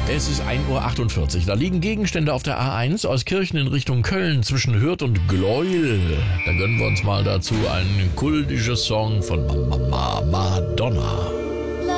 Es ist 1:48 Uhr. Da liegen Gegenstände auf der A1 aus Kirchen in Richtung Köln zwischen Hürth und Gleuel. Da gönnen wir uns mal dazu einen kultischen Song von Madonna.